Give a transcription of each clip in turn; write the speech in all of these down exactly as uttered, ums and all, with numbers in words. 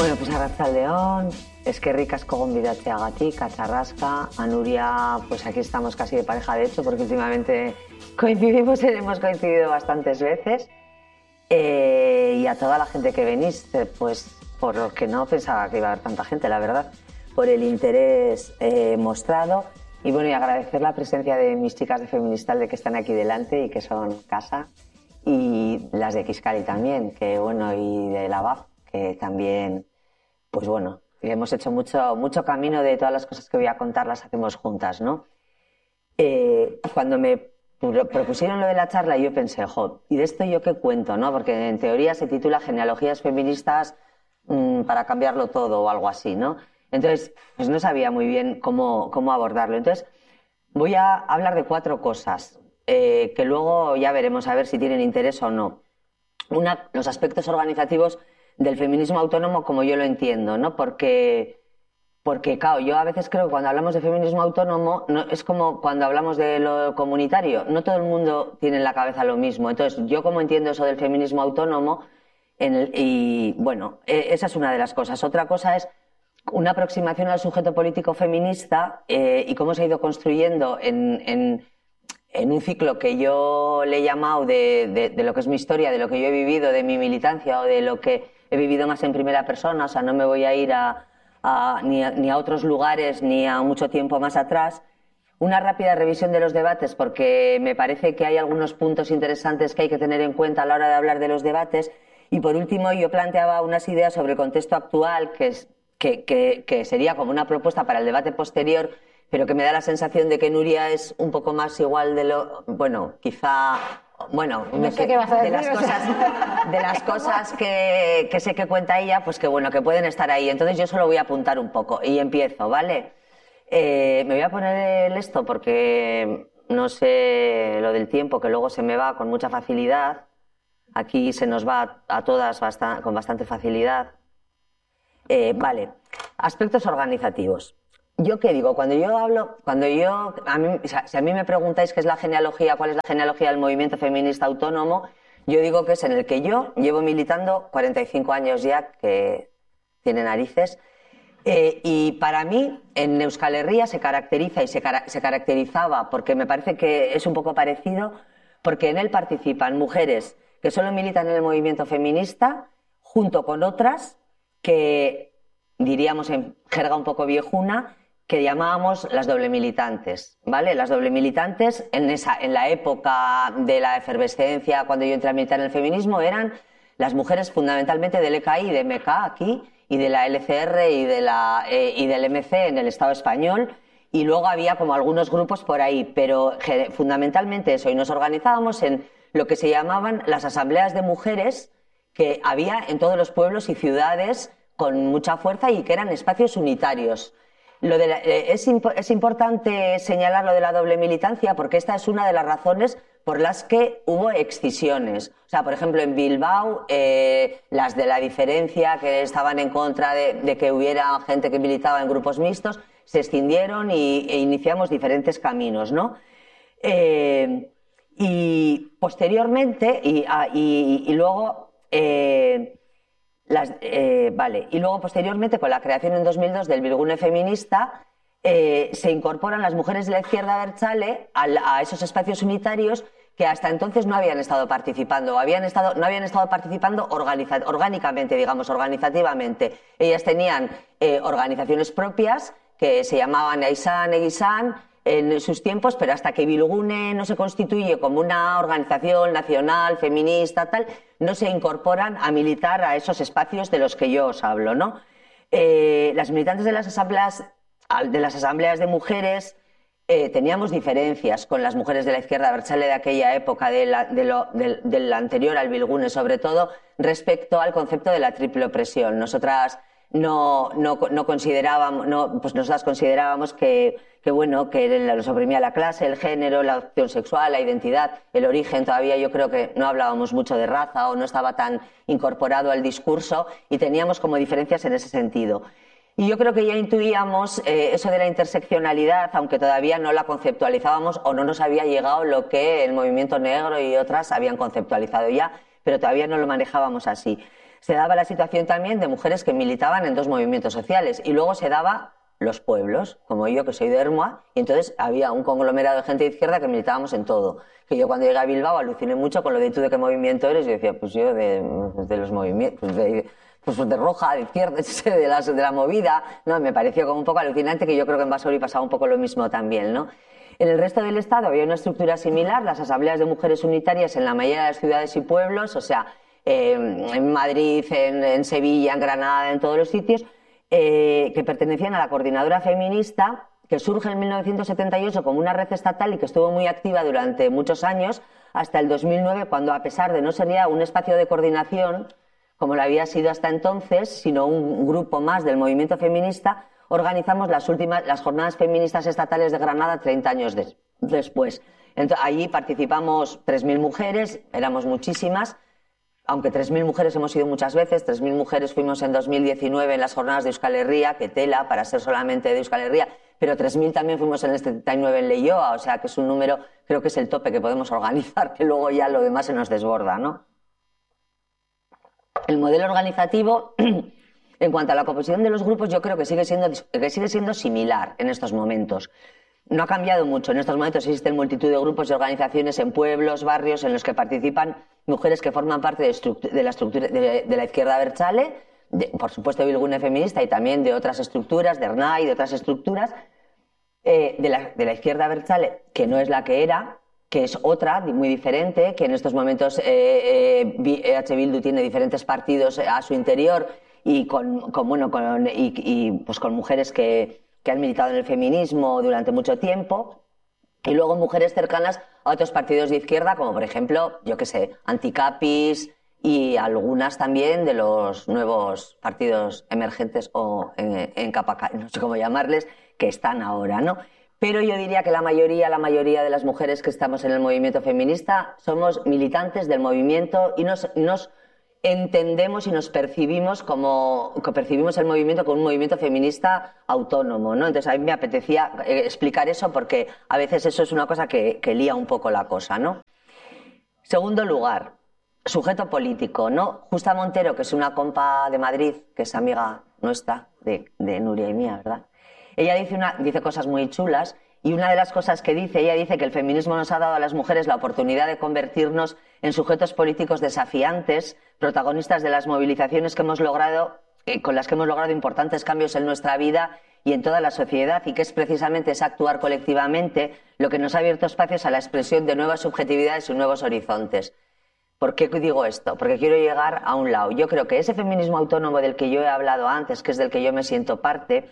Bueno, pues arratsaldeon, eskerrik asko gonbidatzeagatik, Atzarrasca, a Nuria, pues aquí estamos casi de pareja de hecho, porque últimamente coincidimos, hemos coincidido bastantes veces. Eh, y a toda la gente que venís, pues por lo que no pensaba que iba a haber tanta gente, la verdad, por el interés eh, mostrado. Y bueno, y agradecer la presencia de mis chicas de Feministal de que están aquí delante y que son casa. Y las de Kiscali también, que bueno, y de la B A F, que también, pues bueno, hemos hecho mucho, mucho camino de todas las cosas que voy a contar, las hacemos juntas, ¿no? Eh, cuando me propusieron lo de la charla, yo pensé, jo, ¿y de esto yo qué cuento, no? Porque en teoría se titula Genealogías feministas mmm, para cambiarlo todo o algo así, ¿no? Entonces, pues no sabía muy bien cómo, cómo abordarlo. Entonces, voy a hablar de cuatro cosas eh, que luego ya veremos a ver si tienen interés o no. Una, los aspectos organizativos del feminismo autónomo como yo lo entiendo, ¿no? Porque, porque, claro, yo a veces creo que cuando hablamos de feminismo autónomo no, es como cuando hablamos de lo comunitario, no todo el mundo tiene en la cabeza lo mismo. Entonces, yo como entiendo eso del feminismo autónomo, en el, y bueno, esa es una de las cosas. Otra cosa es una aproximación al sujeto político feminista eh, y cómo se ha ido construyendo en, en, en un ciclo que yo le he llamado de, de, de lo que es mi historia, de lo que yo he vivido, de mi militancia o de lo que he vivido más en primera persona. O sea, no me voy a ir a, a, ni, a, ni a otros lugares ni a mucho tiempo más atrás. Una rápida revisión de los debates, porque me parece que hay algunos puntos interesantes que hay que tener en cuenta a la hora de hablar de los debates. Y por último, yo planteaba unas ideas sobre el contexto actual, que, es, que, que, que sería como una propuesta para el debate posterior, pero que me da la sensación de que Nuria es un poco más igual de lo... Bueno, quizá... Bueno, no sé qué vas a decir, de las cosas, de las cosas que, que sé que cuenta ella, pues que bueno, que pueden estar ahí. Entonces yo solo voy a apuntar un poco y empiezo, ¿vale? Eh, me voy a poner el esto porque no sé lo del tiempo, que luego se me va con mucha facilidad. Aquí se nos va a todas bast- con bastante facilidad. Eh, vale, aspectos organizativos. ¿Yo qué digo? Cuando yo hablo, cuando yo, a mí, o sea, si a mí me preguntáis qué es la genealogía, cuál es la genealogía del movimiento feminista autónomo, yo digo que es en el que yo llevo militando cuarenta y cinco años ya, que tiene narices, eh, y para mí en Euskal Herria se caracteriza y se, cara- se caracterizaba, porque me parece que es un poco parecido, porque en él participan mujeres que solo militan en el movimiento feminista, junto con otras que, diríamos en jerga un poco viejuna, que llamábamos las doble militantes, ¿vale? Las doble militantes en, esa, en la época de la efervescencia, cuando yo entré a militar en el feminismo, eran las mujeres fundamentalmente del E K I y de M K aquí, y de la L C R y, de la, eh, y del M C en el Estado español, y luego había como algunos grupos por ahí, pero fundamentalmente eso, y nos organizábamos en lo que se llamaban las asambleas de mujeres que había en todos los pueblos y ciudades con mucha fuerza y que eran espacios unitarios. Lo de la, eh, es, impo es importante señalar lo de la doble militancia porque esta es una de las razones por las que hubo excisiones. O sea, por ejemplo, en Bilbao, eh, las de la diferencia que estaban en contra de, de que hubiera gente que militaba en grupos mixtos, se escindieron y, e iniciamos diferentes caminos, ¿no? Eh, y posteriormente, y, ah, y, y luego... Eh, Las, eh, vale, y luego posteriormente con la creación en dos mil dos del Bilgune feminista eh, se incorporan las mujeres de la izquierda abertzale a, a esos espacios unitarios que hasta entonces no habían estado participando, habían estado, no habían estado participando organiza, orgánicamente, digamos, organizativamente. Ellas tenían eh, organizaciones propias que se llamaban Aizan, Eguizan, en sus tiempos, pero hasta que Bilgune no se constituye como una organización nacional, feminista, tal, no se incorporan a militar a esos espacios de los que yo os hablo, ¿no? Eh, las militantes de las asambleas, de las asambleas de mujeres eh, teníamos diferencias con las mujeres de la izquierda abertzale de aquella época, de la, de lo, del, del anterior al Bilgune, sobre todo respecto al concepto de la triple opresión. Nosotras no, no, no considerábamos, no, pues nosotras considerábamos que, que bueno, que los oprimía la clase, el género, la opción sexual, la identidad, el origen. Todavía yo creo que no hablábamos mucho de raza o no estaba tan incorporado al discurso y teníamos como diferencias en ese sentido. Y yo creo que ya intuíamos eh, eso de la interseccionalidad, aunque todavía no la conceptualizábamos o no nos había llegado lo que el movimiento negro y otras habían conceptualizado ya, pero todavía no lo manejábamos así. se daba la situación también de mujeres que militaban en dos movimientos sociales y luego se daba los pueblos, como yo que soy de Ermua, y entonces había un conglomerado de gente de izquierda que militábamos en todo. Que yo cuando llegué a Bilbao aluciné mucho con lo de tú de qué movimiento eres, y yo decía, pues yo de, de los movimientos, pues de, pues de roja, de izquierda, de, las, de la movida, no, me pareció como un poco alucinante, que yo creo que en Basauri pasaba un poco lo mismo también, ¿no? En el resto del Estado había una estructura similar, las asambleas de mujeres unitarias en la mayoría de las ciudades y pueblos, o sea, eh, en Madrid, en, en Sevilla, en Granada, en todos los sitios, eh, que pertenecían a la Coordinadora Feminista, que surge en mil novecientos setenta y ocho como una red estatal y que estuvo muy activa durante muchos años, hasta el dos mil nueve, cuando, a pesar de no ser ya un espacio de coordinación, como lo había sido hasta entonces, sino un grupo más del movimiento feminista, organizamos las últimas, las jornadas feministas estatales de Granada treinta años de, después. Entonces, allí participamos tres mil mujeres, éramos muchísimas, aunque tres mil mujeres hemos ido muchas veces, tres mil mujeres fuimos en dos mil diecinueve en las jornadas de Euskal Herria, que tela para ser solamente de Euskal Herria, pero tres mil también fuimos en el setenta y nueve en Leioa, o sea que es un número, creo que es el tope que podemos organizar, que luego ya lo demás se nos desborda, ¿no? El modelo organizativo, en cuanto a la composición de los grupos, yo creo que sigue siendo, que sigue siendo similar en estos momentos. No ha cambiado mucho. En estos momentos existen multitud de grupos y organizaciones en pueblos, barrios, en los que participan mujeres que forman parte de, de la estructura de, de la izquierda abertzale, de, por supuesto de Bilgune feminista y también de otras estructuras, de Ernai, de otras estructuras, eh, de, la, de la izquierda abertzale, que no es la que era, que es otra, muy diferente, que en estos momentos eh, eh, H. Bildu tiene diferentes partidos a su interior y con, con, bueno, con, y, y, pues con mujeres que, que han militado en el feminismo durante mucho tiempo, y luego mujeres cercanas a otros partidos de izquierda, como por ejemplo, yo qué sé, Anticapis y algunas también de los nuevos partidos emergentes o en, en capa, no sé cómo llamarles, que están ahora, ¿no? Pero yo diría que la mayoría, la mayoría de las mujeres que estamos en el movimiento feminista somos militantes del movimiento y nos, nos entendemos y nos percibimos como que percibimos el movimiento como un movimiento feminista autónomo, ¿no? Entonces a mí me apetecía explicar eso porque a veces eso es una cosa que, que lía un poco la cosa, ¿no? Segundo lugar, sujeto político, ¿no? Justa Montero, que es una compa de Madrid, que es amiga nuestra, de, de Nuria y mía, ¿verdad? Ella dice, una, dice cosas muy chulas y una de las cosas que dice, ella dice que el feminismo nos ha dado a las mujeres la oportunidad de convertirnos en sujetos políticos desafiantes, protagonistas de las movilizaciones que hemos logrado, eh, con las que hemos logrado importantes cambios en nuestra vida y en toda la sociedad, y que es precisamente ese actuar colectivamente lo que nos ha abierto espacios a la expresión de nuevas subjetividades y nuevos horizontes. ¿Por qué digo esto? Porque quiero llegar a un lado. Yo creo que ese feminismo autónomo del que yo he hablado antes, que es del que yo me siento parte,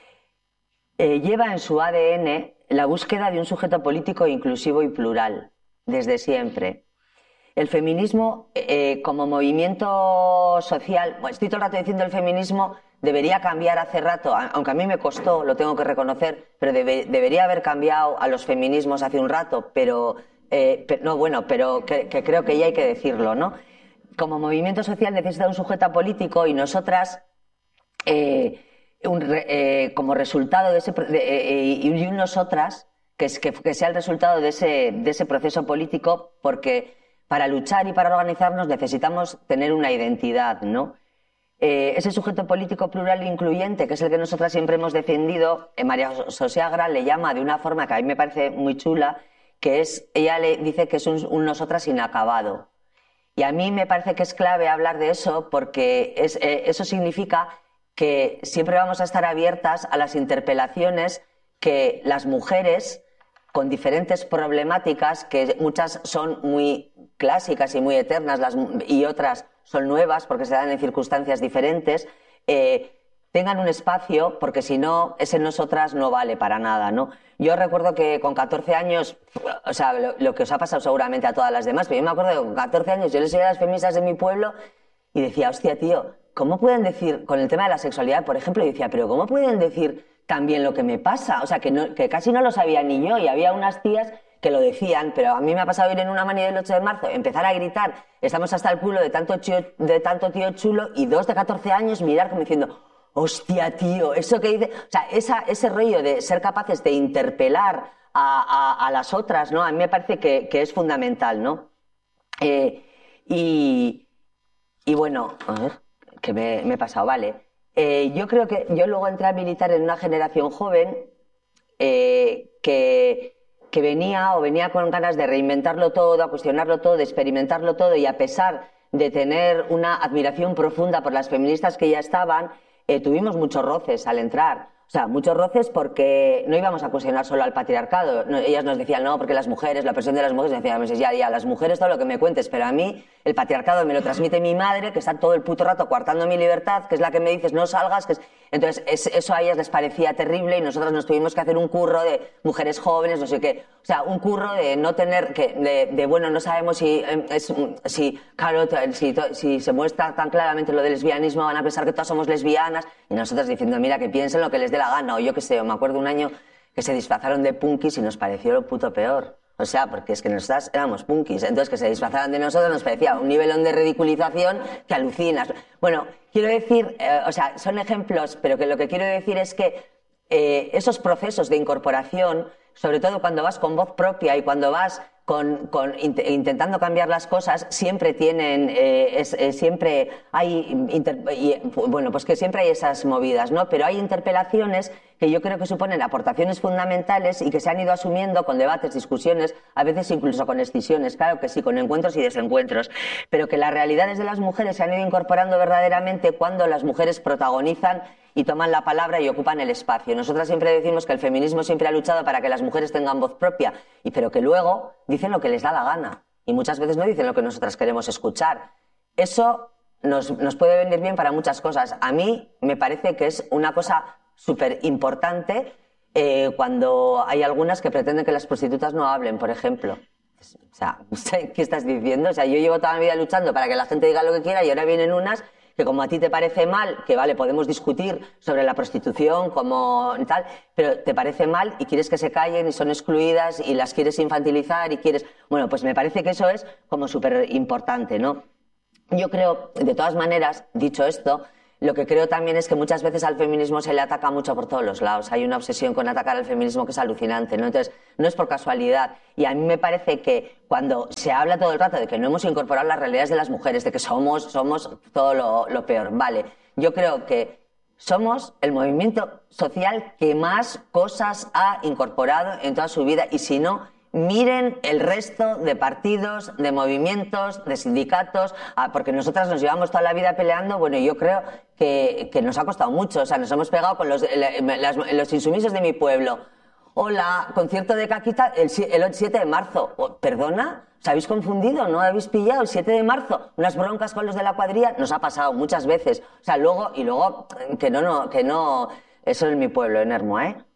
Eh, lleva en su A D N la búsqueda de un sujeto político inclusivo y plural, desde siempre. El feminismo, eh, como movimiento social, bueno, estoy todo el rato diciendo el feminismo debería cambiar hace rato, aunque a mí me costó, lo tengo que reconocer, pero debe, debería haber cambiado a los feminismos hace un rato, pero, eh, pero no, bueno, pero que, que creo que ya hay que decirlo, ¿no? Como movimiento social necesita un sujeto político y nosotras... Eh, Un, eh, como resultado de ese de, eh, y un nosotras que, es, que, que sea el resultado de ese, de ese proceso político, porque para luchar y para organizarnos necesitamos tener una identidad, ¿no? Eh, ese sujeto político plural e incluyente, que es el que nosotras siempre hemos defendido, eh, María Soseagra le llama de una forma que a mí me parece muy chula, que es, ella le dice que es un, un nosotras inacabado. Y a mí me parece que es clave hablar de eso, porque es, eh, eso significa que siempre vamos a estar abiertas a las interpelaciones que las mujeres con diferentes problemáticas, que muchas son muy clásicas y muy eternas las, y otras son nuevas porque se dan en circunstancias diferentes, eh, tengan un espacio, porque si no, ese nosotras no vale para nada, ¿no? Yo recuerdo que con catorce años, o sea, lo, lo que os ha pasado seguramente a todas las demás, pero yo me acuerdo que con catorce años yo les seguía a las feministas de mi pueblo y decía, hostia, tío, ¿cómo pueden decir, con el tema de la sexualidad, por ejemplo, yo decía, pero ¿cómo pueden decir también lo que me pasa? O sea, que, no, que casi no lo sabía ni yo, y había unas tías que lo decían, pero a mí me ha pasado ir en una manía del ocho de marzo, empezar a gritar, estamos hasta el culo de tanto, tío, de tanto tío chulo, y dos de catorce años mirar como diciendo, hostia, tío, eso que dice... O sea, esa, ese rollo de ser capaces de interpelar a, a, a las otras, ¿no? A mí me parece que, que es fundamental, ¿no? Eh, y, y bueno, a ver... que me, me he pasado, vale. Eh, yo creo que yo luego entré a militar en una generación joven eh, que, que venía o venía con ganas de reinventarlo todo, a cuestionarlo todo, de experimentarlo todo, y a pesar de tener una admiración profunda por las feministas que ya estaban, eh, tuvimos muchos roces al entrar. O sea, muchos roces porque no íbamos a cuestionar solo al patriarcado. No, ellas nos decían, no, porque las mujeres, la presión de las mujeres, decíamos, ya, ya, las mujeres todo lo que me cuentes, pero a mí el patriarcado me lo transmite mi madre, que está todo el puto rato coartando mi libertad, que es la que me dices, no salgas, que es... Entonces, es, eso a ellas les parecía terrible y nosotros nos tuvimos que hacer un curro de mujeres jóvenes, no sé qué. O sea, un curro de no tener, que, de, de bueno, no sabemos si, es, si, claro, si, si se muestra tan claramente lo del lesbianismo, van a pensar que todas somos lesbianas, y nosotros diciendo, mira, que piensen lo que les dé la gana, o yo qué sé, me acuerdo un año que se disfrazaron de punkis y nos pareció lo puto peor. O sea, porque es que nosotras éramos punkis, entonces que se disfrazaran de nosotros nos parecía un nivelón de ridiculización que alucinas. Bueno, quiero decir, eh, o sea, son ejemplos, pero que lo que quiero decir es que eh, esos procesos de incorporación, sobre todo cuando vas con voz propia y cuando vas con, con int intentando cambiar las cosas, siempre tienen, eh, es, eh, siempre hay, inter y, bueno, pues que siempre hay esas movidas, ¿no? Pero hay interpelaciones que yo creo que suponen aportaciones fundamentales y que se han ido asumiendo con debates, discusiones, a veces incluso con excisiones, claro que sí, con encuentros y desencuentros, pero que las realidades de las mujeres se han ido incorporando verdaderamente cuando las mujeres protagonizan y toman la palabra y ocupan el espacio. Nosotras siempre decimos que el feminismo siempre ha luchado para que las mujeres tengan voz propia, y pero que luego dicen lo que les da la gana y muchas veces no dicen lo que nosotras queremos escuchar. Eso nos, nos puede venir bien para muchas cosas. A mí me parece que es una cosa súper importante eh, cuando hay algunas que pretenden que las prostitutas no hablen, por ejemplo. O sea, ¿qué estás diciendo? O sea, yo llevo toda mi vida luchando para que la gente diga lo que quiera y ahora vienen unas que como a ti te parece mal, que vale, podemos discutir sobre la prostitución como tal, pero te parece mal y quieres que se callen y son excluidas y las quieres infantilizar y quieres... Bueno, pues me parece que eso es como súper importante, ¿no? Yo creo, de todas maneras, dicho esto, lo que creo también es que muchas veces al feminismo se le ataca mucho por todos los lados. Hay una obsesión con atacar al feminismo que es alucinante, ¿no? Entonces, no es por casualidad. Y a mí me parece que cuando se habla todo el rato de que no hemos incorporado las realidades de las mujeres, de que somos, somos todo lo, lo peor, vale. Yo creo que somos el movimiento social que más cosas ha incorporado en toda su vida. Y si no, miren el resto de partidos, de movimientos, de sindicatos, ah, porque nosotras nos llevamos toda la vida peleando, bueno, yo creo que, que nos ha costado mucho, o sea, nos hemos pegado con los, las, los insumisos de mi pueblo. Hola, concierto de Caquita el, el siete de marzo. Oh, ¿perdona? ¿Os habéis confundido? ¿No habéis pillado el siete de marzo? Unas broncas con los de la cuadrilla, nos ha pasado muchas veces. O sea, luego, y luego, que no, no, que no, eso es mi pueblo, en Hermoa, ¿eh?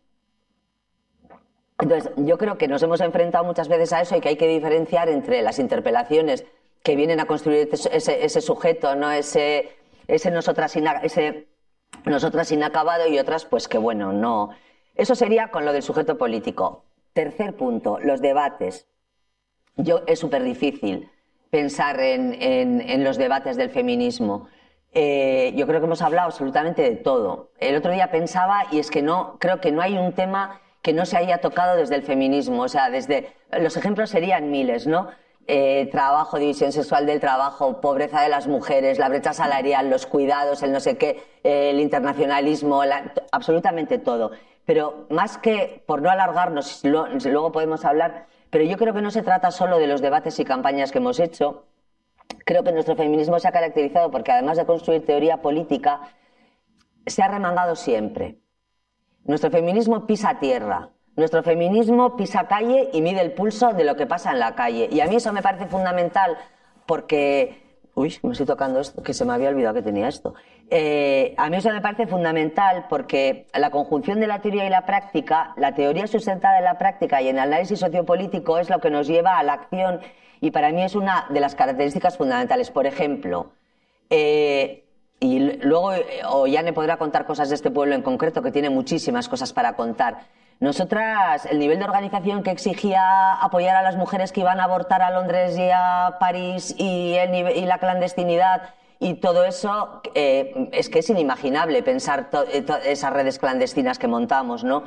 Entonces, yo creo que nos hemos enfrentado muchas veces a eso y que hay que diferenciar entre las interpelaciones que vienen a construir ese, ese sujeto, ¿no? Ese, ese, nosotras ina, ese nosotras inacabado y otras, pues que bueno, no. Eso sería con lo del sujeto político. Tercer punto, los debates. Yo, es súper difícil pensar en, en, en los debates del feminismo. Eh, yo creo que hemos hablado absolutamente de todo. El otro día pensaba, y es que no, creo que no hay un tema que no se haya tocado desde el feminismo, o sea, desde, los ejemplos serían miles, ¿no? Eh, trabajo, división sexual del trabajo, pobreza de las mujeres, la brecha salarial, los cuidados, el no sé qué, eh, el internacionalismo, la, absolutamente todo. Pero más que, por no alargarnos, lo, luego podemos hablar, pero yo creo que no se trata solo de los debates y campañas que hemos hecho. Creo que nuestro feminismo se ha caracterizado porque además de construir teoría política, se ha remangado siempre. Nuestro feminismo pisa tierra, nuestro feminismo pisa calle y mide el pulso de lo que pasa en la calle. Y a mí eso me parece fundamental porque... Uy, me estoy tocando esto, que se me había olvidado que tenía esto. Eh, a mí eso me parece fundamental porque la conjunción de la teoría y la práctica, la teoría sustentada en la práctica y en el análisis sociopolítico es lo que nos lleva a la acción y para mí es una de las características fundamentales. Por ejemplo... Eh, Y luego Ollane podrá contar cosas de este pueblo en concreto, que tiene muchísimas cosas para contar. Nosotras, el nivel de organización que exigía apoyar a las mujeres que iban a abortar a Londres y a París y, el nivel, y la clandestinidad y todo eso, eh, es que es inimaginable pensar to, to, esas redes clandestinas que montamos, ¿no?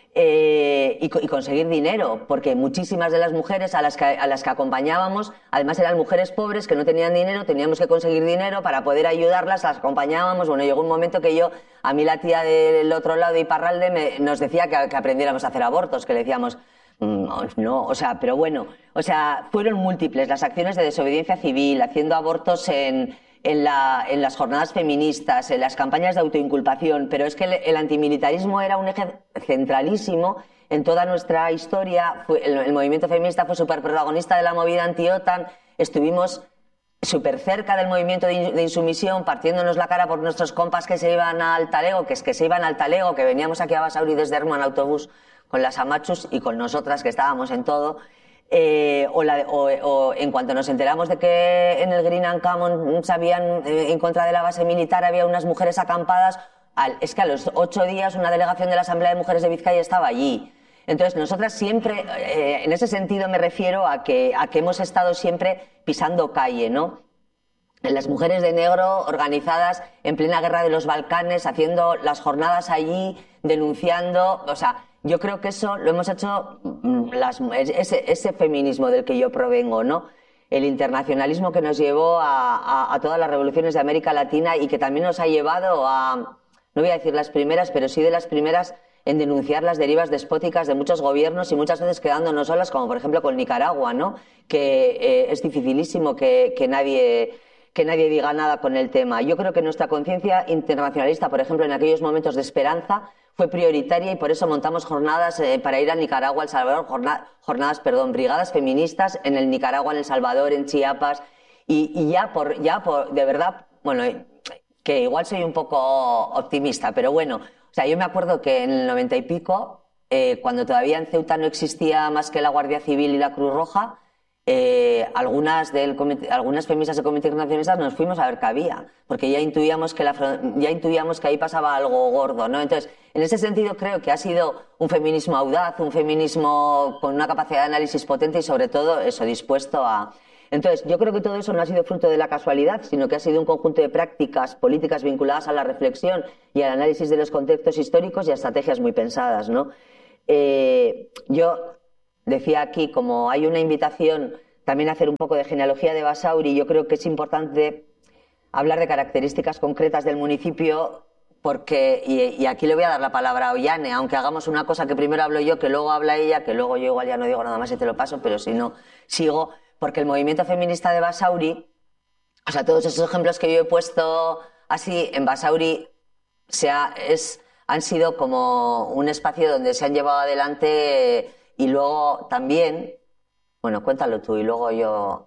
Eh, y, y conseguir dinero, porque muchísimas de las mujeres a las, que, a las que acompañábamos, además eran mujeres pobres que no tenían dinero, teníamos que conseguir dinero para poder ayudarlas, las acompañábamos. Bueno, llegó un momento que yo, a mí la tía del otro lado de Iparralde me, nos decía que, que aprendiéramos a hacer abortos, que le decíamos, no, no, o sea, pero bueno, o sea, fueron múltiples las acciones de desobediencia civil, haciendo abortos en... En, la, en las jornadas feministas, en las campañas de autoinculpación, pero es que el, el antimilitarismo era un eje centralísimo en toda nuestra historia. Fue, el, el movimiento feminista fue súper protagonista de la movida anti-OTAN, estuvimos súper cerca del movimiento de, de insumisión, partiéndonos la cara por nuestros compas que se iban al talego, que es que se iban al talego, que veníamos aquí a Basauri desde Ermo en autobús con las amachus y con nosotras que estábamos en todo. Eh, o, la, o, o en cuanto nos enteramos de que en el Green and Common sabían eh, en contra de la base militar había unas mujeres acampadas, al, es que a los ocho días una delegación de la Asamblea de Mujeres de Vizcaya estaba allí. Entonces nosotras siempre, eh, en ese sentido me refiero a que, a que hemos estado siempre pisando calle, ¿no? Las mujeres de negro organizadas en plena guerra de los Balcanes, haciendo las jornadas allí, denunciando, o sea, yo creo que eso lo hemos hecho, las, ese, ese feminismo del que yo provengo, ¿no? El internacionalismo que nos llevó a, a, a todas las revoluciones de América Latina y que también nos ha llevado a, no voy a decir las primeras, pero sí de las primeras en denunciar las derivas despóticas de muchos gobiernos y muchas veces quedándonos solas, como por ejemplo con Nicaragua, ¿no? Que eh, es dificilísimo que, que nadie... que nadie diga nada con el tema. Yo creo que nuestra conciencia internacionalista, por ejemplo, en aquellos momentos de esperanza, fue prioritaria y por eso montamos jornadas eh, para ir a Nicaragua, El Salvador, jornada, jornadas, perdón, brigadas feministas en el Nicaragua, en El Salvador, en Chiapas, y, y ya por, ya por, de verdad, bueno, que igual soy un poco optimista, pero bueno, o sea, yo me acuerdo que en el noventa y pico, eh, cuando todavía en Ceuta no existía más que la Guardia Civil y la Cruz Roja, Eh, algunas, del comité, algunas feministas del Comité Internacionalista nos fuimos a ver qué había, porque ya intuíamos que, la, ya intuíamos que ahí pasaba algo gordo, ¿no? Entonces, en ese sentido creo que ha sido un feminismo audaz, un feminismo con una capacidad de análisis potente y sobre todo eso, dispuesto a... Entonces, yo creo que todo eso no ha sido fruto de la casualidad, sino que ha sido un conjunto de prácticas políticas vinculadas a la reflexión y al análisis de los contextos históricos y a estrategias muy pensadas, ¿no? Eh, yo... Decía aquí, como hay una invitación también a hacer un poco de genealogía de Basauri, yo creo que es importante hablar de características concretas del municipio porque, y, y aquí le voy a dar la palabra a Ollane, aunque hagamos una cosa que primero hablo yo, que luego habla ella, que luego yo igual ya no digo nada más y te lo paso, pero si no, sigo, porque el movimiento feminista de Basauri, o sea, todos esos ejemplos que yo he puesto así, en Basauri se ha, es, han sido como un espacio donde se han llevado adelante... Y luego también, bueno, cuéntalo tú y luego yo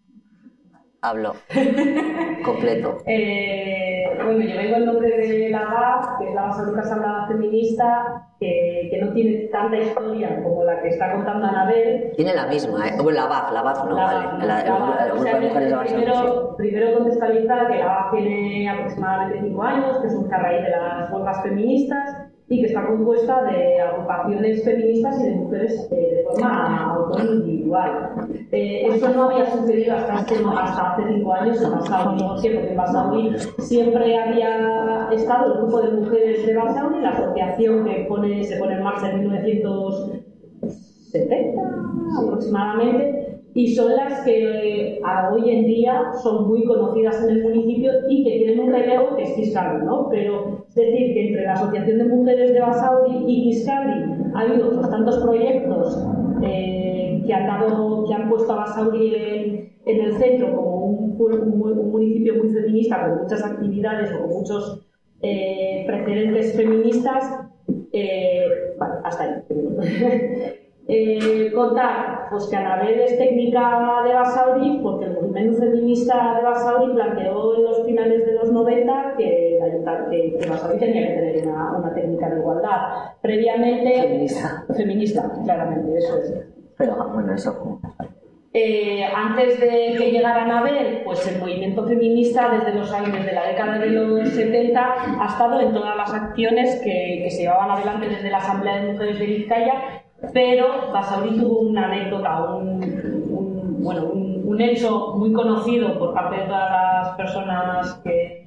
hablo completo. Eh, bueno, yo vengo en nombre de la B A F, que es la Basílica Asamblea Feminista, que, que no tiene tanta historia como la que está contando Anabel. Tiene la misma, ¿eh? Bueno, la B A F, la B A F no, la, vale. La, la, la, el, el, el, el, o sea, grupo de mujeres de primero, Barcelona. primero contextualizar que la B A F tiene aproximadamente cinco años, que surge a raíz de las huelgas feministas, y que está compuesta de agrupaciones feministas y de mujeres eh, de forma autónoma individual. Eh, esto no había sucedido hasta hace, hasta hace cinco años en Basauri. ¿Por qué? Porque en Basauri siempre había estado el grupo de mujeres de Basauri, la asociación que pone, se pone en marcha en mil novecientos setenta aproximadamente, y son las que eh, hoy en día son muy conocidas en el municipio y que tienen un relevo que es Kiskaldi, ¿no? Pero es decir, que entre la Asociación de Mujeres de Basauri y Kiskaldi ha habido otros tantos proyectos eh, que, han dado, que han puesto a Basauri en, en el centro como un, un, un municipio muy feminista con muchas actividades o con muchos eh, precedentes feministas. Eh, vale, hasta ahí. Eh, contar pues, que Anabel es técnica de Basauri porque el movimiento feminista de Basauri planteó en los finales de los noventa que, que, que Basauri tenía que tener una, una técnica de igualdad. Previamente... Feminista. Feminista, claramente, eso es. Pero bueno, eso... Eh, antes de que llegara Anabel, pues el movimiento feminista desde los años de la década de los setenta ha estado en todas las acciones que, que se llevaban adelante desde la Asamblea de Mujeres de Vizcaya. Pero Basauri tuvo una anécdota, un, un, bueno, un, un hecho muy conocido por parte de todas las personas que,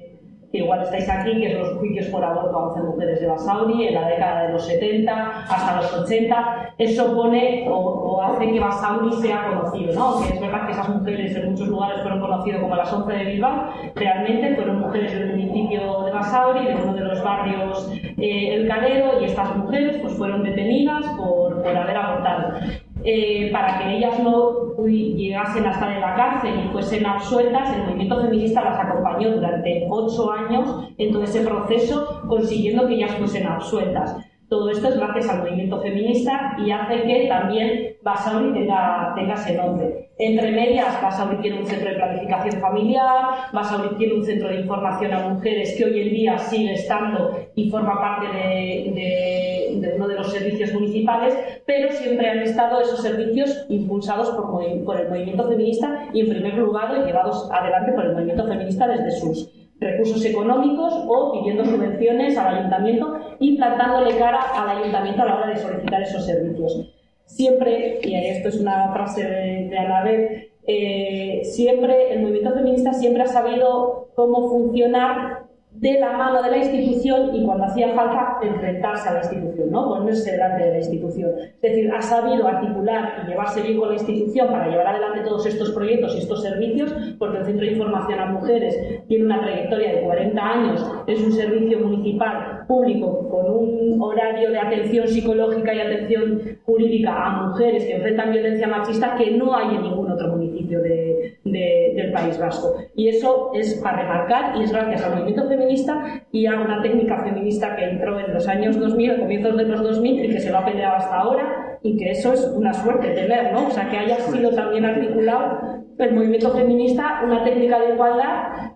que igual estáis aquí, que es los juicios por aborto a once mujeres de Basauri en la década de los setenta hasta los ochenta. Eso pone o, o hace que Basauri sea conocido, ¿no? Aunque es verdad que esas mujeres en muchos lugares fueron conocidas como las once de Bilbao, realmente fueron mujeres del municipio de Basauri, de uno de los barrios eh, El Calero, y estas mujeres pues fueron detenidas por, por haber abortado. Eh, para que ellas no uy, llegasen a estar en la cárcel y fuesen absueltas, el movimiento feminista las acompañó durante ocho años en todo ese proceso, consiguiendo que ellas fuesen absueltas. Todo esto es gracias al movimiento feminista y hace que también Basauri tenga, tenga ese nombre. Entre medias, Basauri tiene un centro de planificación familiar, Basauri tiene un centro de información a mujeres que hoy en día sigue estando y forma parte de, de, de uno de los servicios municipales, pero siempre han estado esos servicios impulsados por, por el movimiento feminista y en primer lugar llevados adelante por el movimiento feminista desde sus recursos económicos o pidiendo subvenciones al ayuntamiento y plantándole cara al ayuntamiento a la hora de solicitar esos servicios. Siempre, y esto es una frase de, de Anabel, eh, siempre el movimiento feminista siempre ha sabido cómo funcionar de la mano de la institución y cuando hacía falta enfrentarse a la institución, ¿no? Ponerse delante de la institución. Es decir, ha sabido articular y llevarse bien con la institución para llevar adelante todos estos proyectos y estos servicios, porque el Centro de Información a Mujeres tiene una trayectoria de cuarenta años, es un servicio municipal público con un horario de atención psicológica y atención jurídica a mujeres que enfrentan violencia machista que no hay en ningún otro municipio de, de, del País Vasco. Y eso es para remarcar y es gracias al movimiento feminista y a una técnica feminista que entró en los años dos mil, a comienzos de los dos mil, y que se lo ha peleado hasta ahora, y que eso es una suerte tener, ¿no? O sea, que haya sido también articulado el movimiento feminista, una técnica de igualdad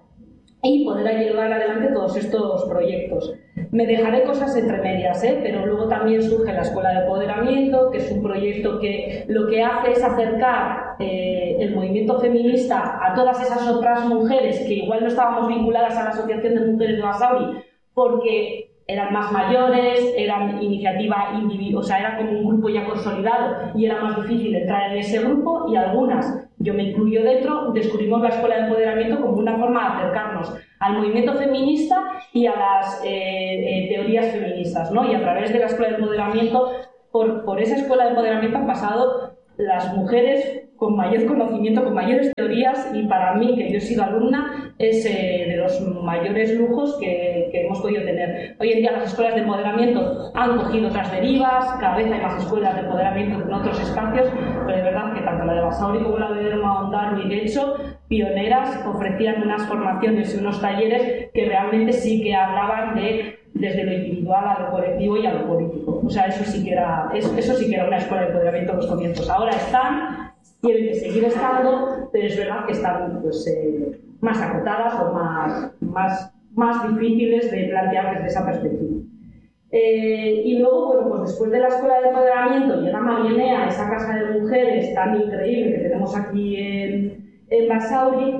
y poder llevar adelante todos estos proyectos. Me dejaré cosas entre medias, ¿eh? Pero luego también surge la Escuela de Empoderamiento, que es un proyecto que lo que hace es acercar eh, el movimiento feminista a todas esas otras mujeres que igual no estábamos vinculadas a la Asociación de Mujeres de Basauri porque eran más mayores, eran iniciativa individual, o sea, era como un grupo ya consolidado y era más difícil entrar en ese grupo, y algunas, yo me incluyo dentro, descubrimos la Escuela de Empoderamiento como una forma de acercarnos al movimiento feminista y a las eh, eh, teorías feministas, ¿no? Y a través de la Escuela de Empoderamiento, por, por esa Escuela de Empoderamiento han pasado las mujeres con mayor conocimiento, con mayores teorías, y para mí, que yo he sido alumna, es eh, de los mayores lujos que, que hemos podido tener. Hoy en día las escuelas de empoderamiento han cogido otras derivas, cada vez hay más escuelas de empoderamiento en otros espacios, pero de verdad que tanto la de Basauri como la de Ondarroa y de hecho, pioneras, ofrecían unas formaciones y unos talleres que realmente sí que hablaban de desde lo individual a lo colectivo y a lo político. O sea, eso sí que era, eso, eso sí que era una escuela de empoderamiento en los comienzos. Ahora están, tienen que seguir estando, pero es verdad que están pues, eh, más acotadas o más, más, más difíciles de plantear desde esa perspectiva. Eh, y luego, bueno, pues después de la escuela de empoderamiento llega Marienea, esa casa de mujeres tan increíble que tenemos aquí en, en Basauri,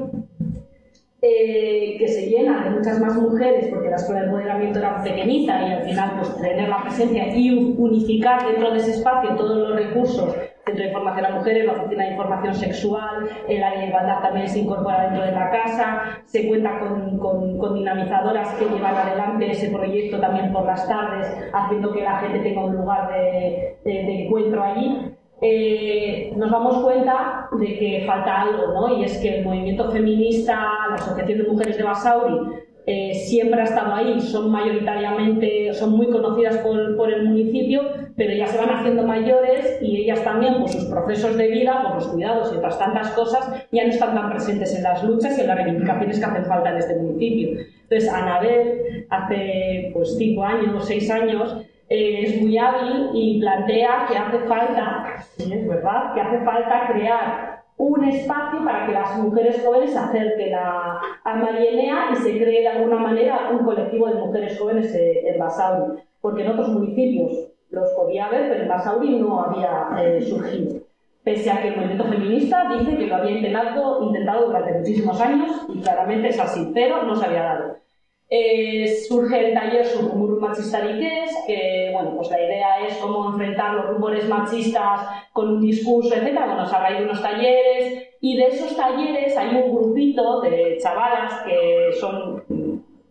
Eh, que se llena de muchas más mujeres porque la escuela de empoderamiento era pequeñita y al final pues tener la presencia y unificar dentro de ese espacio todos los recursos, Centro de Información a Mujeres, la Oficina de Información Sexual, el área de igualdad también se incorpora dentro de la casa, se cuenta con, con, con dinamizadoras que llevan adelante ese proyecto también por las tardes, haciendo que la gente tenga un lugar de, de, de encuentro allí. Eh, nos damos cuenta de que falta algo, ¿no? Y es que el movimiento feminista, la Asociación de Mujeres de Basauri, eh, siempre ha estado ahí, son mayoritariamente, son muy conocidas por, por el municipio, pero ya se van haciendo mayores y ellas también, por sus procesos de vida, por los cuidados y otras tantas cosas, ya no están tan presentes en las luchas y en las reivindicaciones que hacen falta en este municipio. Entonces, Anabel, hace pues cinco años, seis años, Eh, es muy hábil y plantea que hace falta, sí, es verdad, que hace falta crear un espacio para que las mujeres jóvenes se acerquen a, a Marienea y se cree de alguna manera un colectivo de mujeres jóvenes eh, en Basauri, porque en otros municipios los podía haber, pero en Basauri no había eh, surgido. Pese a que el movimiento feminista dice que lo había intentado, intentado durante muchísimos años y claramente es así, pero no se había dado. Eh, surge el taller Surrumuru Machistariques, que bueno, pues la idea es cómo enfrentar los rumores machistas con un discurso, etcétera. Bueno, se ha traído unos talleres y de esos talleres hay un grupito de chavalas que son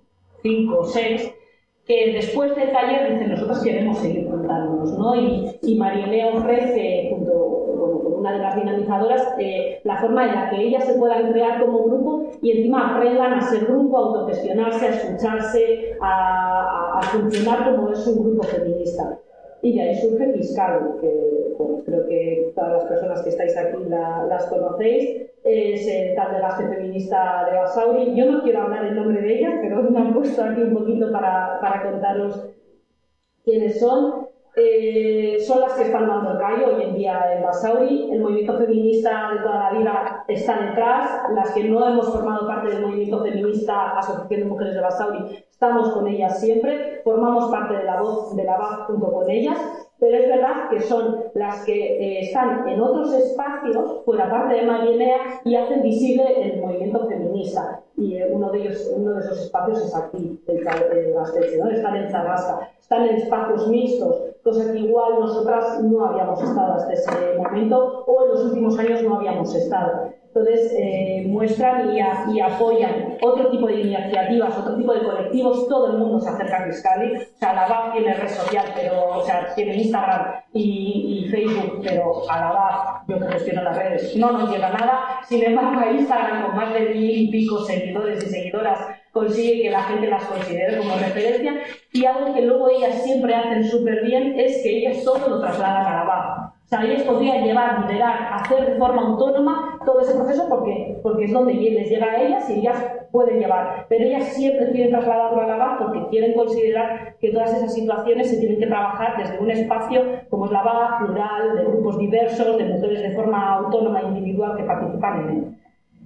cinco o seis, que después del taller dicen nosotros queremos seguir juntándonos, ¿no? Y, y Marielea ofrece, junto bueno, con una de las dinamizadoras, eh, la forma en la que ellas se puedan crear como grupo y encima aprendan a ser grupo, a autogestionarse, a escucharse, a, a, a funcionar como es un grupo feminista. Y de ahí surge Fiscal, que bueno, creo que todas las personas que estáis aquí la, las conocéis. Es el tal de Gaste Feminista de Basauri. Yo no quiero hablar el nombre de ellas, pero me han puesto aquí un poquito para, para contaros quiénes son. Eh, son las que están dando el callo hoy en día en Basauri. El movimiento feminista de toda la vida está detrás. Las que no hemos formado parte del movimiento feminista, Asociación de Mujeres de Basauri, estamos con ellas siempre. Formamos parte de la voz de la B A F junto con ellas. Pero es verdad que son las que eh, están en otros espacios, fuera parte de Marielea, y hacen visible el movimiento feminista. Y eh, uno de ellos, uno de esos espacios es aquí, el, el Gasteiz, ¿no? Están en Zarrasca, están en espacios mixtos, cosa que igual nosotras no habíamos estado hasta ese momento, o en los últimos años no habíamos estado. Entonces, eh, muestran y, a, y apoyan otro tipo de iniciativas, otro tipo de colectivos. Todo el mundo se acerca a Fiscali. O sea, la B A F tiene red social, pero, o sea, tiene Instagram y, y Facebook, pero a la B A F, yo que gestiono las redes, no nos llega nada. Sin embargo, a Instagram, con más de mil y pico seguidores y seguidoras, consigue que la gente las considere como referencia. Y algo que luego ellas siempre hacen súper bien es que ellas todo lo trasladan a la B A F. O sea, ellas podrían llevar, liderar, hacer de forma autónoma todo ese proceso porque, porque es donde les llega a ellas y ellas pueden llevar. Pero ellas siempre quieren trasladarlo a la B A F porque quieren considerar que todas esas situaciones se tienen que trabajar desde un espacio como es la B A F, plural, de grupos diversos, de mujeres de forma autónoma e individual que participan en él.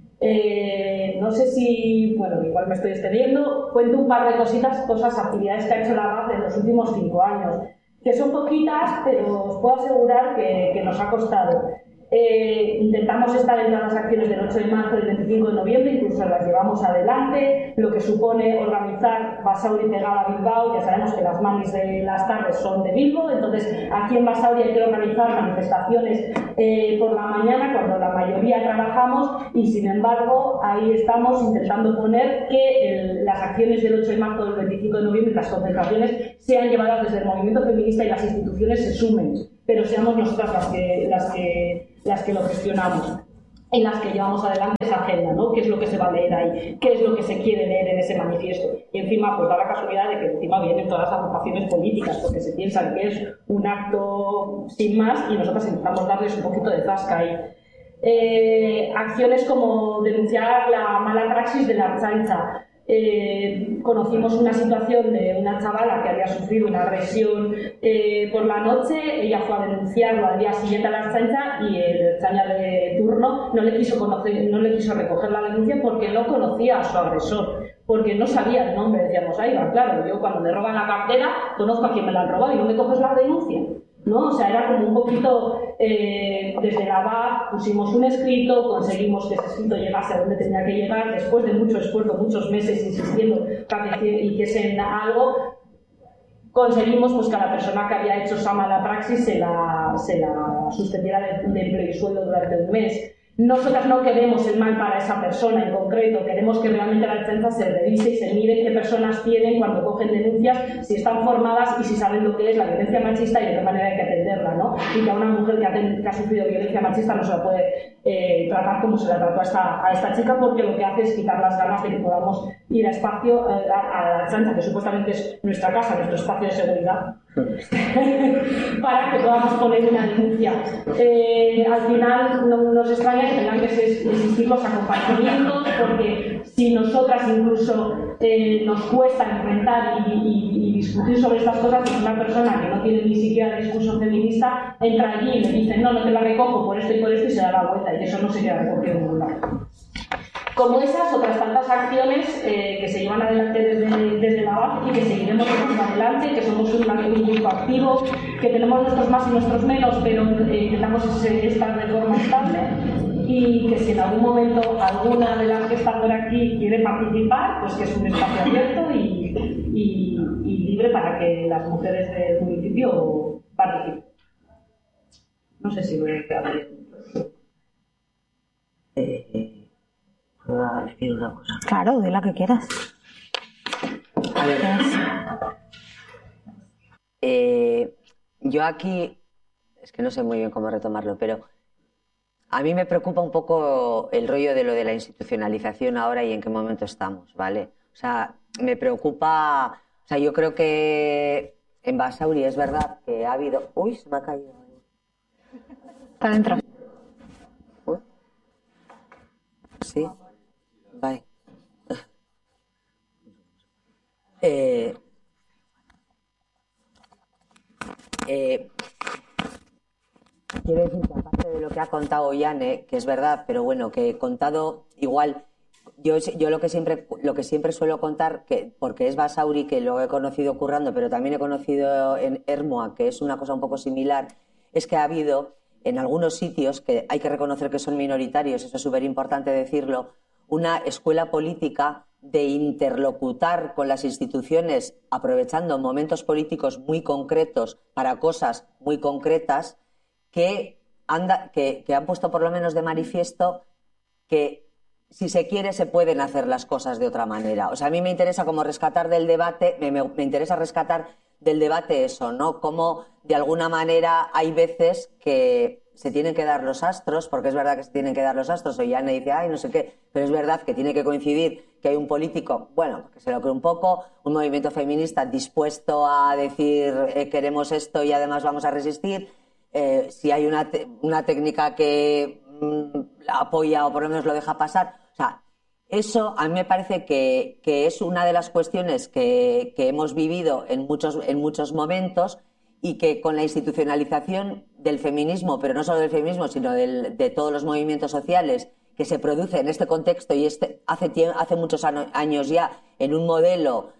Eh, no sé si, bueno, igual me estoy extendiendo, cuento un par de cositas, cosas, actividades que ha hecho la B A F en los últimos cinco años. Que son poquitas, pero os puedo asegurar que, que nos ha costado. Eh, intentamos estar en todas las acciones del ocho de marzo y del veinticinco de noviembre, incluso las llevamos adelante, lo que supone organizar Basauri pegada a Bilbao. Ya sabemos que las manis de las tardes son de Bilbao, entonces aquí en Basauri hay que organizar manifestaciones eh, por la mañana cuando la mayoría trabajamos, y sin embargo ahí estamos intentando poner que el, las acciones del ocho de marzo y del veinticinco de noviembre, las concentraciones, sean llevadas desde el movimiento feminista y las instituciones se sumen, pero seamos nosotras las que, las que, las que lo gestionamos, en las que llevamos adelante esa agenda, ¿no? ¿Qué es lo que se va a leer ahí? ¿Qué es lo que se quiere leer en ese manifiesto? Y encima, pues da la casualidad de que encima vienen todas las agrupaciones políticas, porque se piensan que es un acto sin más y nosotros intentamos darles un poquito de zasca ahí. Eh, acciones como denunciar la mala praxis de la Ertzaintza. Eh, conocimos una situación de una chavala que había sufrido una agresión eh, por la noche. Ella fue a denunciarlo al día siguiente a la Ertzaintza y el Ertzaina de turno no le quiso conocer, no le quiso recoger la denuncia porque no conocía a su agresor, porque no sabía el nombre. Decíamos, ahí va, claro, yo cuando me roban la cartera conozco a quien me la han robado y no me coges la denuncia, ¿no? O sea, era como un poquito, eh, desde la B A F pusimos un escrito, conseguimos que ese escrito llegase a donde tenía que llegar, después de mucho esfuerzo, muchos meses insistiendo para que hiciesen algo, conseguimos pues que a la persona que había hecho esa mala praxis se la, se la suspendiera de, de empleo y sueldo durante un mes. Nosotras no queremos el mal para esa persona en concreto, queremos que realmente la Ertzaintza se revise y se mire qué personas tienen cuando cogen denuncias, si están formadas y si saben lo que es la violencia machista y de qué manera hay que atenderla, ¿no? Y que a una mujer que ha, ten, que ha sufrido violencia machista no se la puede eh, tratar como se la trató a esta, a esta chica, porque lo que hace es quitar las ganas de que podamos ir a espacio, eh, a, a la Ertzaintza, que supuestamente es nuestra casa, nuestro espacio de seguridad, para que podamos poner una denuncia. Eh, al final no nos extraña que tengan que existir los acompañamientos, porque si nosotras incluso eh, nos cuesta enfrentar y, y, y discutir sobre estas cosas, pues una persona que no tiene ni siquiera discurso feminista entra allí y le dice no, no te la recojo por esto y por esto y se da la vuelta, y eso no se queda recogido en ningún lado. Como esas, otras tantas acciones eh, que se llevan adelante desde, desde la B A F y que seguiremos llevando adelante, que somos un, un grupo activo, que tenemos nuestros más y nuestros menos, pero eh, intentamos estar de forma estable, y que si en algún momento alguna de las que están por aquí quiere participar, pues que es un espacio abierto y, y, y libre para que las mujeres del municipio participen. No sé si voy a quedar bien. Eh, ¿Puedo decir una cosa? Claro, de la que quieras. A ver, eh, yo aquí, es que no sé muy bien cómo retomarlo, pero a mí me preocupa un poco el rollo de lo de la institucionalización ahora y en qué momento estamos, ¿vale? O sea, me preocupa, o sea, yo creo que en Basauri es verdad que ha habido... Uy, se me ha caído. Está dentro. Uy. Sí, bye. Eh, eh, quiero decir que aparte de lo que ha contado Yane, que es verdad, pero bueno, que he contado igual, yo, yo lo que siempre lo que siempre suelo contar, que porque es Basauri, que lo he conocido currando, pero también he conocido en Ermua, que es una cosa un poco similar, es que ha habido en algunos sitios, que hay que reconocer que son minoritarios, eso es súper importante decirlo, una escuela política de interlocutar con las instituciones aprovechando momentos políticos muy concretos para cosas muy concretas que, anda, que, que han puesto por lo menos de manifiesto que si se quiere se pueden hacer las cosas de otra manera. O sea, a mí me interesa como rescatar del debate, me, me, me interesa rescatar del debate eso, ¿no? Cómo de alguna manera hay veces que se tienen que dar los astros, porque es verdad que se tienen que dar los astros, o Yane dice, ay, no sé qué, pero es verdad que tiene que coincidir que hay un político, bueno, que se lo cree un poco, un movimiento feminista dispuesto a decir eh, queremos esto y además vamos a resistir, eh, si hay una, te una técnica que mmm, la apoya o por lo menos lo deja pasar, o sea, eso a mí me parece que, que es una de las cuestiones que, que hemos vivido en muchos, en muchos momentos y que con la institucionalización del feminismo, pero no solo del feminismo, sino del, de todos los movimientos sociales que se produce en este contexto y este, hace, hace muchos años ya en un modelo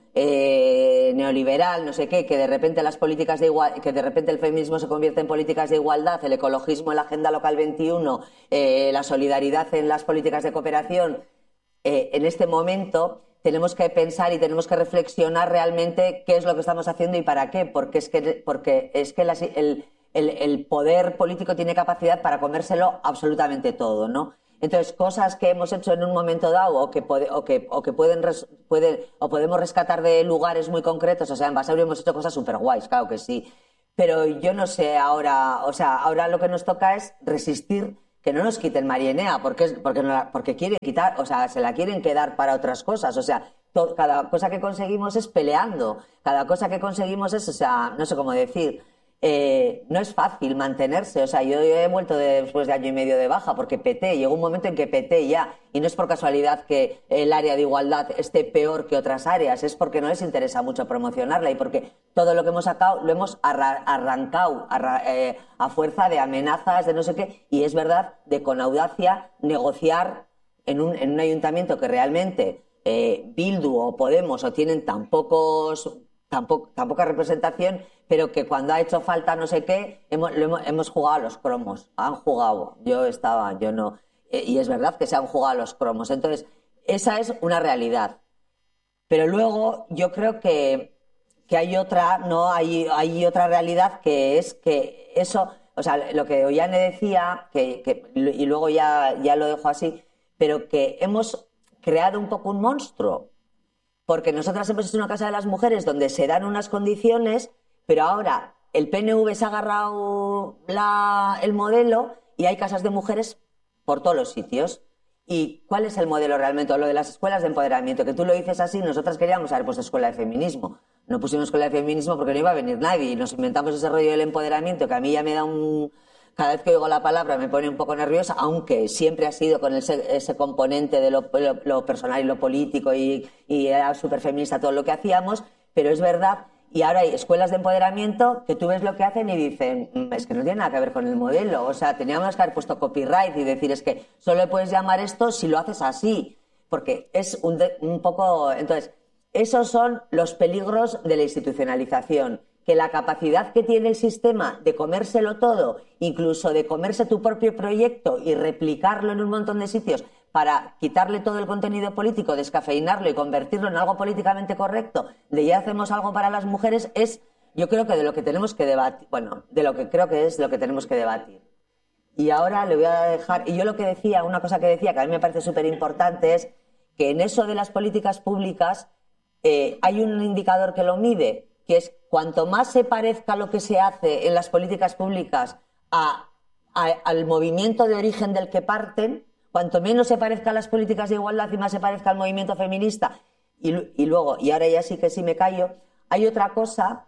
eh, neoliberal, no sé qué, que de repente las políticas de igual, que de repente el feminismo se convierte en políticas de igualdad, el ecologismo en la Agenda Local veintiuno, eh, la solidaridad en las políticas de cooperación. Eh, en este momento tenemos que pensar y tenemos que reflexionar realmente qué es lo que estamos haciendo y para qué, porque es que, porque es que las, el, el, el poder político tiene capacidad para comérselo absolutamente todo, ¿no? Entonces, cosas que hemos hecho en un momento dado o que, puede, o que, o que pueden, res, pueden o podemos rescatar de lugares muy concretos, o sea, en Basauri hemos hecho cosas súper guays, claro que sí, pero yo no sé ahora, o sea, ahora lo que nos toca es resistir que no nos quiten Marienea, porque, porque, no la, porque quieren quitar, o sea, se la quieren quedar para otras cosas, o sea, to, cada cosa que conseguimos es peleando, cada cosa que conseguimos es, o sea, no sé cómo decir, eh, no es fácil mantenerse, o sea, yo, yo he vuelto de, después de año y medio de baja, porque peté, llegó un momento en que peté ya, y no es por casualidad que el área de igualdad esté peor que otras áreas, es porque no les interesa mucho promocionarla y porque todo lo que hemos sacado lo hemos arra arrancado arra eh, a fuerza de amenazas, de no sé qué, y es verdad, de con audacia negociar en un, en un ayuntamiento que realmente eh, Bildu o Podemos o tienen tan pocos, tan, po tan poca representación, pero que cuando ha hecho falta no sé qué, hemos, lo hemos, hemos jugado a los cromos, han jugado, yo estaba, yo no, eh, y es verdad que se han jugado a los cromos, entonces esa es una realidad, pero luego yo creo que, que hay otra, no, hay, hay otra realidad que es que eso, o sea, lo que Ollane decía, que, que, y luego ya, ya lo dejo así, pero que hemos creado un poco un monstruo, porque nosotras hemos hecho una casa de las mujeres donde se dan unas condiciones, pero ahora el P N V se ha agarrado la, el modelo y hay casas de mujeres por todos los sitios. ¿Y cuál es el modelo realmente? O lo de las escuelas de empoderamiento, que tú lo dices así, nosotras queríamos haber puesto escuela de feminismo. No pusimos escuela de feminismo porque no iba a venir nadie y nos inventamos ese rollo del empoderamiento que a mí ya me da un... Cada vez que oigo la palabra me pone un poco nerviosa, aunque siempre ha sido con ese, ese componente de lo, lo, lo personal y lo político y, y era súper feminista todo lo que hacíamos, pero es verdad, y ahora hay escuelas de empoderamiento que tú ves lo que hacen y dicen, es que no tiene nada que ver con el modelo, o sea, teníamos que haber puesto copyright y decir, es que solo le puedes llamar esto si lo haces así, porque es un, de, un poco... Entonces, esos son los peligros de la institucionalización, que la capacidad que tiene el sistema de comérselo todo, incluso de comerse tu propio proyecto y replicarlo en un montón de sitios para quitarle todo el contenido político, descafeinarlo y convertirlo en algo políticamente correcto, de ya hacemos algo para las mujeres, es, yo creo que de lo que tenemos que debatir, bueno, de lo que creo que es lo que tenemos que debatir. Y ahora le voy a dejar, y yo lo que decía, una cosa que decía que a mí me parece súper importante es que en eso de las políticas públicas eh, hay un indicador que lo mide, que es cuanto más se parezca lo que se hace en las políticas públicas a, a, al movimiento de origen del que parten, cuanto menos se parezca a las políticas de igualdad y más se parezca al movimiento feminista. Y, y luego, y ahora ya sí que sí me callo, hay otra cosa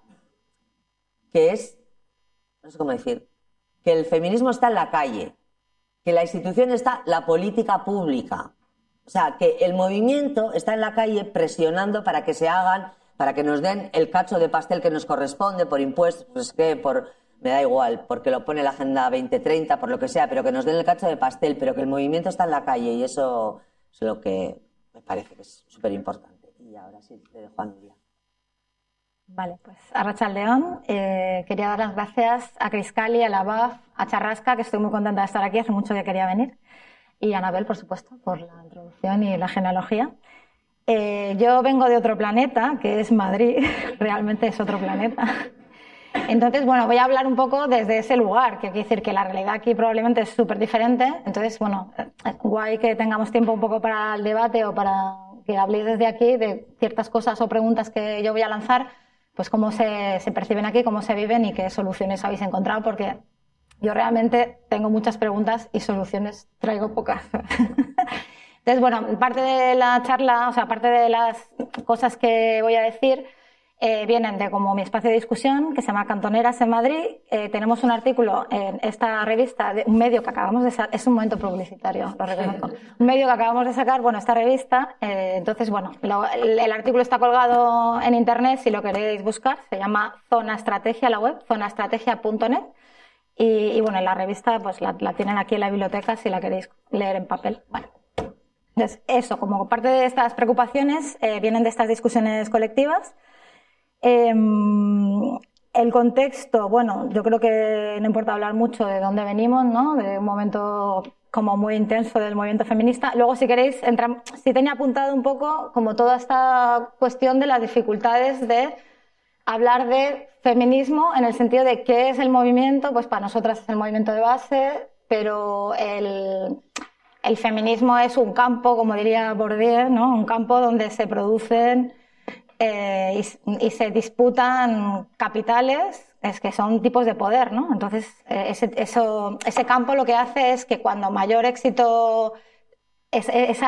que es, no sé cómo decir, que el feminismo está en la calle, que la institución está la política pública. O sea, que el movimiento está en la calle presionando para que se hagan, para que nos den el cacho de pastel que nos corresponde por impuestos, pues que por, me da igual, porque lo pone la Agenda veinte treinta, por lo que sea, pero que nos den el cacho de pastel, pero que el movimiento está en la calle y eso es lo que me parece que es súper importante. Y ahora sí, le dejo a Nuria. Vale, pues Arratsaldeon, eh, quería dar las gracias a Criscali, a la B A F, a Charrasca, que estoy muy contenta de estar aquí, hace mucho que quería venir, y a Anabel, por supuesto, por la introducción y la genealogía. Eh, yo vengo de otro planeta, que es Madrid, realmente es otro planeta. Entonces, bueno, voy a hablar un poco desde ese lugar, que quiere decir que la realidad aquí probablemente es súper diferente. Entonces, bueno, es guay que tengamos tiempo un poco para el debate o para que habléis desde aquí de ciertas cosas o preguntas que yo voy a lanzar, pues cómo se, se perciben aquí, cómo se viven y qué soluciones habéis encontrado, porque yo realmente tengo muchas preguntas y soluciones traigo pocas. Entonces, bueno, parte de la charla, o sea, parte de las cosas que voy a decir, eh, vienen de como mi espacio de discusión, que se llama Cantoneras en Madrid. Eh, tenemos un artículo en esta revista, de un medio que acabamos de sacar, es un momento publicitario, lo reconozco, un medio que acabamos de sacar, bueno, esta revista, eh, entonces, bueno, lo, el, el artículo está colgado en internet, si lo queréis buscar, se llama Zona Estrategia, la web, zona estrategia punto net, y, y bueno, la revista, pues la, la tienen aquí en la biblioteca si la queréis leer en papel. Bueno. Entonces, eso, como parte de estas preocupaciones, eh, vienen de estas discusiones colectivas. Eh, el contexto, bueno, yo creo que no importa hablar mucho de dónde venimos, ¿no? De un momento como muy intenso del movimiento feminista. Luego, si queréis, entrar, sí tenía apuntado un poco como toda esta cuestión de las dificultades de hablar de feminismo en el sentido de qué es el movimiento, pues para nosotras es el movimiento de base, pero el... El feminismo es un campo, como diría Bourdieu, ¿no? Un campo donde se producen eh, y, y se disputan capitales, es que son tipos de poder, ¿no? Entonces, eh, ese, eso, ese campo lo que hace es que cuando mayor éxito, es, esa